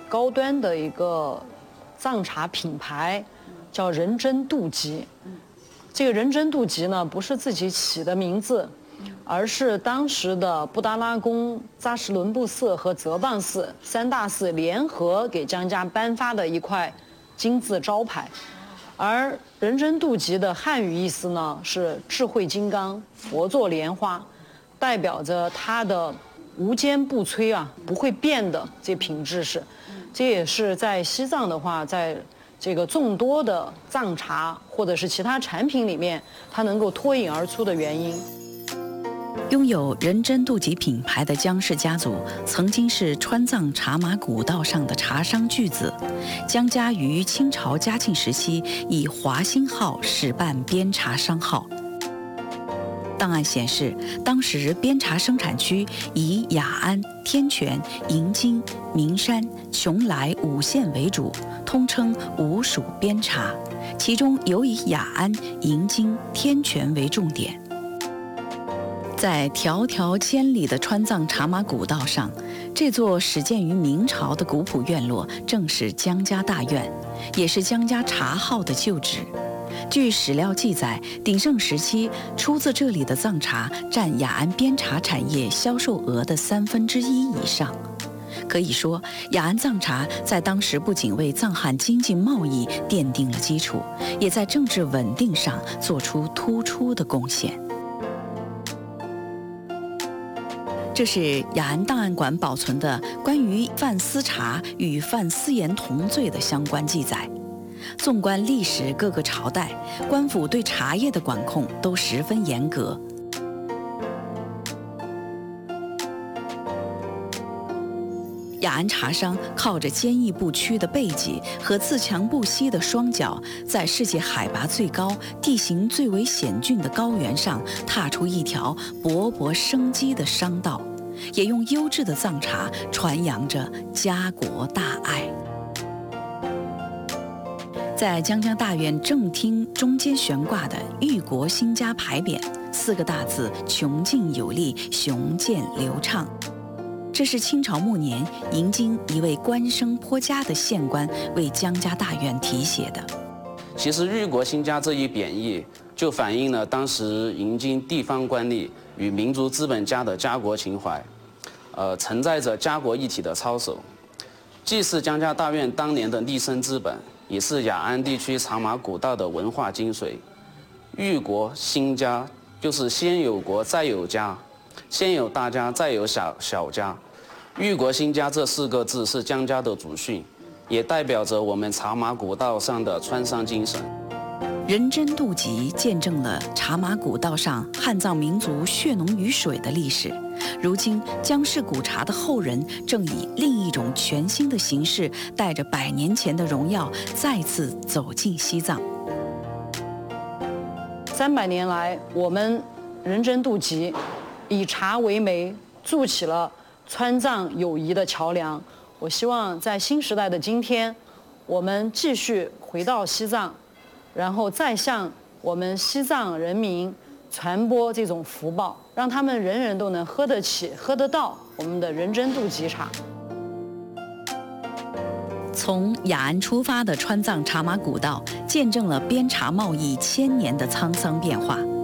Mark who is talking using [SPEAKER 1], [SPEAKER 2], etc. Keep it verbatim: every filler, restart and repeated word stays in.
[SPEAKER 1] 高端的一个藏茶品牌，叫仁真度集。这个仁真度集呢，不是自己起的名字，而是当时的布达拉宫、扎什伦布寺和泽邦寺三大寺联合给江家颁发的一块金字招牌。而仁真度集的汉语意思呢是智慧金刚、佛座莲花，代表着它的无坚不摧啊，不会变的这品质是。这也是在西藏的话，在这个众多的藏茶或者是其他产品里面，它能够脱颖而出的原因。
[SPEAKER 2] 拥有仁真度集品牌的江氏家族，曾经是川藏茶马古道上的茶商巨子。江家于清朝嘉庆时期以华兴号始办边茶商号。档案显示，当时边茶生产区以雅安、天全、银津、名山、邛崃五县为主，通称五属边茶，其中尤以雅安、银津、天全为重点。在迢迢千里的川藏茶马古道上，这座始建于明朝的古朴院落正是江家大院，也是江家茶号的旧址。据史料记载，鼎盛时期出自这里的藏茶占雅安边茶产业销售额的三分之一以上。可以说，雅安藏茶在当时不仅为藏汉经济贸易奠定了基础，也在政治稳定上做出突出的贡献。这是雅安档案馆保存的关于范思茶与范思言同罪的相关记载。纵观历史各个朝代，官府对茶叶的管控都十分严格。雅安茶商靠着坚毅不屈的背脊和自强不息的双脚，在世界海拔最高、地形最为险峻的高原上，踏出一条勃勃生机的商道，也用优质的藏茶传扬着家国大爱。在江家大院正厅中间悬挂的“裕国兴家”牌匾，四个大字穷尽有力，雄健流畅。这是清朝末年银津一位官声颇佳的县官为江家大院题写的。
[SPEAKER 3] 其实“裕国兴家”这一贬义，就反映了当时银津地方官吏与民族资本家的家国情怀，呃，承载着家国一体的操守，既是江家大院当年的立身之本，也是雅安地区茶马古道的文化精髓。裕国兴家就是先有国再有家，先有大家再有小小家。裕国兴家这四个字是江家的祖训，也代表着我们茶马古道上的川商精神。
[SPEAKER 2] 仁真度集见证了茶马古道上汉藏民族血浓于水的历史。如今，江氏古茶的后人正以另一种全新的形式，带着百年前的荣耀，再次走进西藏。
[SPEAKER 1] 三百年来，我们仁真度集以茶为媒，筑起了川藏友谊的桥梁。我希望在新时代的今天，我们继续回到西藏，然后再向我们西藏人民传播这种福报，让他们人人都能喝得起、喝得到我们的仁真度集茶。
[SPEAKER 2] 从雅安出发的川藏茶马古道，见证了边茶贸易千年的沧桑变化。